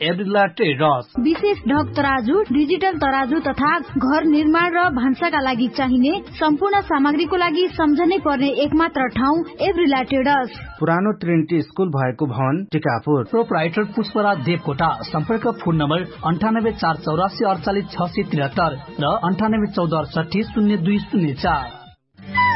एभ्रिला traders. विशेष ढक तराजु, डिजिटल तराजु तथा घर निर्माण र भान्साका लागि चाहिने सम्पूर्ण सामग्रीको लागि सम्झनै पर्ने एकमात्र ठाउँ एभ्रिला ट्रेडर्स। पुरानो ट्रिनिटी स्कुल भएको भवन टिकापुर। प्रोप्राइटर पुष्पराज देवकोटा। सम्पर्क फोन नम्बर 98 484 48 673 र 98 14 68 0204।